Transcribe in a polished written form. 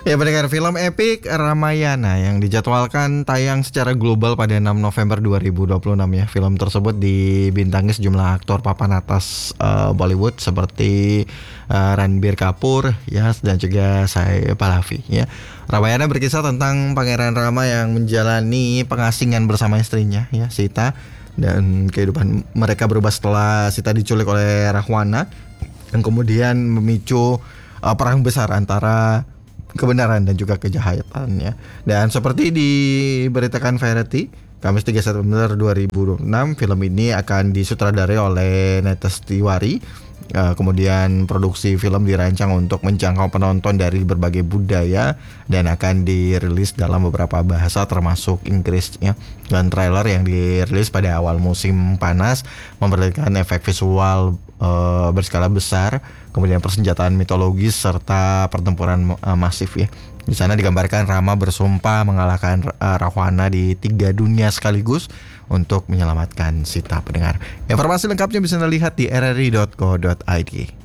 Ya, pendengar, film epik Ramayana yang dijadwalkan tayang secara global pada 6 November 2026 ya. Film tersebut dibintangi sejumlah aktor papan atas Bollywood seperti Ranbir Kapoor ya dan juga Sai Pallavi ya. Ramayana berkisah tentang Pangeran Rama yang menjalani pengasingan bersama istrinya ya, Sita, dan kehidupan mereka berubah setelah Sita diculik oleh Rahwana yang kemudian memicu perang besar antara kebenaran dan juga kejahatan ya. Dan seperti diberitakan Variety, Kamis 3 September 2026, film ini akan disutradarai oleh Netes Tiwari. Kemudian produksi film dirancang untuk menjangkau penonton dari berbagai budaya dan akan dirilis dalam beberapa bahasa termasuk Inggris ya. Dan trailer yang dirilis pada awal musim panas memperlihatkan efek visual berskala besar, kemudian persenjataan mitologis serta pertempuran masif ya. Di sana digambarkan Rama bersumpah mengalahkan Rahwana di 3 dunia sekaligus untuk menyelamatkan Sita, pendengar. Informasi lengkapnya bisa Anda lihat di rri.co.id.